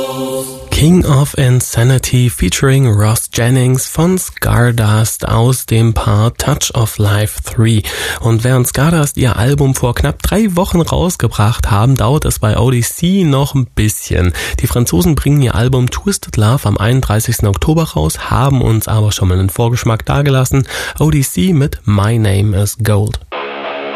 King of Insanity featuring Ross Jennings von Stardust aus dem Paar Touch of Life 3. Und während Stardust ihr Album vor knapp 3 Wochen rausgebracht haben, dauert es bei ODC noch ein bisschen. Die Franzosen bringen ihr Album Twisted Love am 31. Oktober raus, haben uns aber schon mal einen Vorgeschmack dargelassen. ODC mit My Name is Gold.